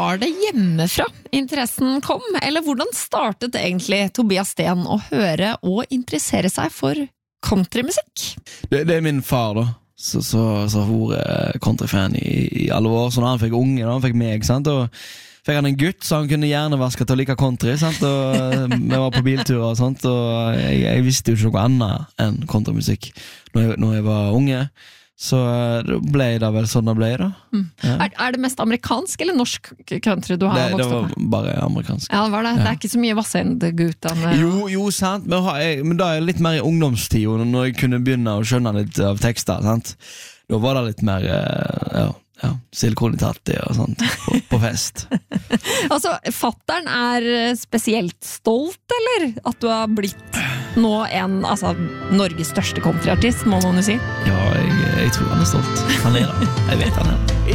var det hjemmefra interessen kom? Eller hvordan startet egentlig Tobias Sten å høre og interessere seg for countrymusikk? Det min far da, så hun countryfan i alle år. Så når han fikk unge, da han fikk meg, sant? Og fikk han en gutt, så han kunne hjernevaske til å like country, sant? Og vi var på bilturer og sånt, og jeg visste jo ikke noe annet enn countrymusikk når jeg var unge. Så ble det vel sånn det ble da. Ja. Er det mest amerikansk eller norsk country du har vokst opp med? Det var bare amerikansk. Ja, det var det. Ja. Det ikke så mye Vassendgutene. Jo, sant, men da litt mer i ungdomstiden, når jeg kunne begynne å skjønne litt av tekster, sant? Da var det litt mer, silikonitatti og sånt på fest. Altså, fatteren spesielt stolt, eller? At du har blitt nå Norges største countryartist, må man jo si. Ja, jeg tror han stolt. Han det, jeg vet han